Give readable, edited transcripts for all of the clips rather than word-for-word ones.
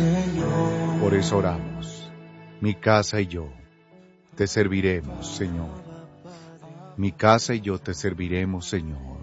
Por eso oramos. Mi casa y yo te serviremos, Señor. Mi casa y yo te serviremos, Señor.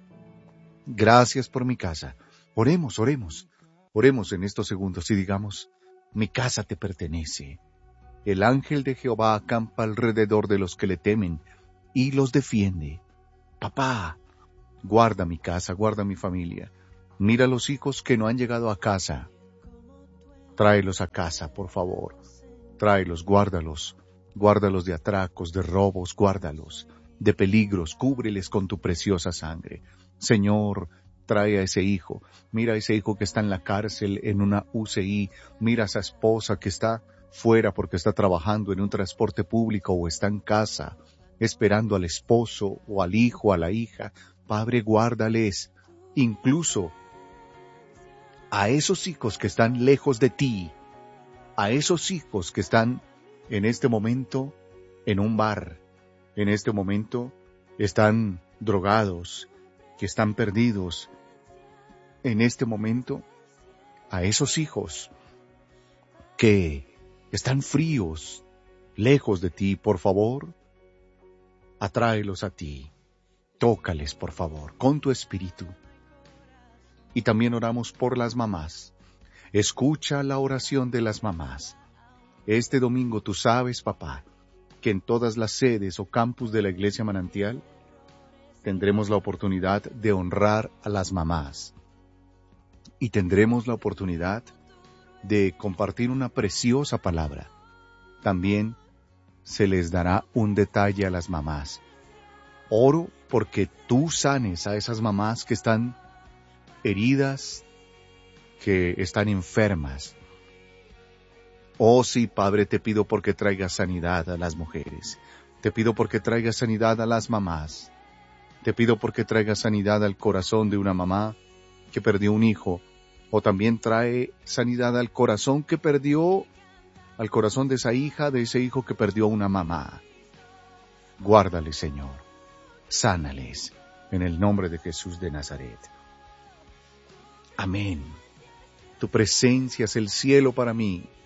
Gracias por mi casa. Oremos, oremos. Oremos en estos segundos y digamos, mi casa te pertenece. El ángel de Jehová acampa alrededor de los que le temen y los defiende. Papá, guarda mi casa, guarda mi familia. Mira a los hijos que no han llegado a casa. Tráelos a casa, por favor. Tráelos, guárdalos. Guárdalos de atracos, de robos, guárdalos. De peligros, cúbreles con tu preciosa sangre. Señor, trae a ese hijo. Mira a ese hijo que está en la cárcel, en una UCI. Mira a esa esposa que está fuera porque está trabajando en un transporte público o está en casa, esperando al esposo o al hijo, a la hija. Padre, guárdales. Incluso a esos hijos que están lejos de ti, a esos hijos que están en este momento en un bar, en este momento están drogados, que están perdidos, en este momento a esos hijos que están fríos, lejos de ti, por favor, atráelos a ti, tócales, por favor, con tu espíritu. Y también oramos por las mamás. Escucha la oración de las mamás. Este domingo tú sabes, papá, que en todas las sedes o campus de la Iglesia Manantial tendremos la oportunidad de honrar a las mamás. Y tendremos la oportunidad de compartir una preciosa palabra. También se les dará un detalle a las mamás. Oro porque tú sanes a esas mamás que están heridas, que están enfermas. Oh sí, Padre, te pido porque traigas sanidad a las mujeres. Te pido porque traigas sanidad a las mamás. Te pido porque traigas sanidad al corazón de una mamá que perdió un hijo. O también trae sanidad al corazón que perdió, al corazón de esa hija, de ese hijo que perdió una mamá. Guárdales, Señor. Sánales en el nombre de Jesús de Nazaret. Amén. Tu presencia es el cielo para mí